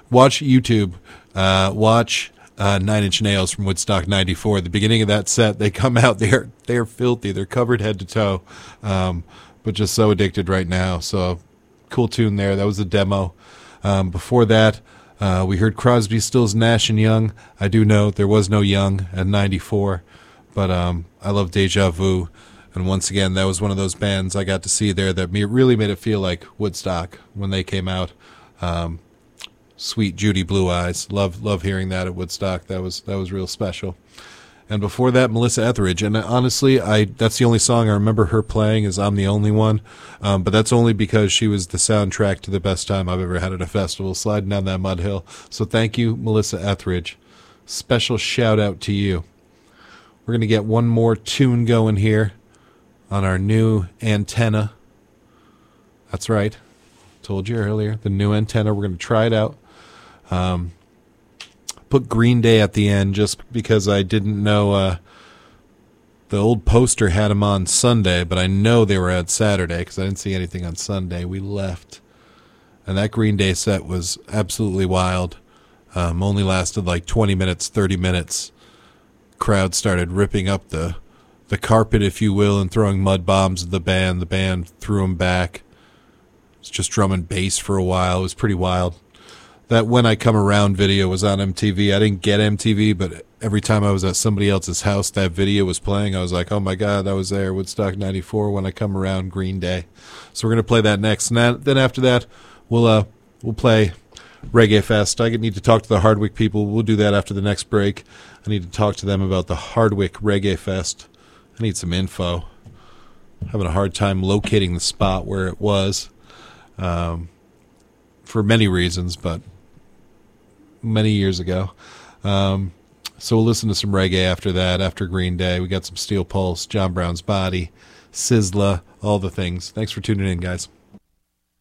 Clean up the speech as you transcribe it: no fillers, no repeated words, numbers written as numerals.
watch YouTube. Watch Nine Inch Nails from Woodstock '94. The beginning of that set, they come out. They're filthy. They're covered head to toe, but just so addicted right now. So cool tune there. That was a demo. Before that, we heard Crosby, Stills, Nash and Young. I do know there was no Young at '94, but I love Deja Vu. And once again, that was one of those bands I got to see there that really made it feel like Woodstock when they came out. Sweet Judy Blue Eyes. Love hearing that at Woodstock. That was real special. And before that, Melissa Etheridge. And honestly, that's the only song I remember her playing is I'm the Only One. But that's only because she was the soundtrack to the best time I've ever had at a festival, sliding down that mud hill. So thank you, Melissa Etheridge. Special shout out to you. We're going to get one more tune going here on our new antenna. That's right. Told you earlier. The new antenna. We're going to try it out. Put Green Day at the end just because I didn't know the old poster had them on Sunday, but I know they were at Saturday because I didn't see anything on Sunday. We left. And that Green Day set was absolutely wild. Only lasted like 20 minutes, 30 minutes. Crowd started ripping up the carpet, if you will, and throwing mud bombs at the band. The band threw them back. It was just drum and bass for a while. It was pretty wild. That When I Come Around video was on MTV. I didn't get MTV, but every time I was at somebody else's house, that video was playing. I was like, oh my God, that was there. Woodstock 94, When I Come Around, Green Day. So we're going to play that next. And then after that, we'll play Reggae Fest. I need to talk to the Hardwick people. We'll do that after the next break. I need to talk to them about the Hardwick Reggae Fest. I need some info. Having a hard time locating the spot where it was for many reasons, but many years ago. So we'll listen to some reggae after that, after Green Day. We got some Steel Pulse, John Brown's Body, Sizzla, all the things. Thanks for tuning in, guys.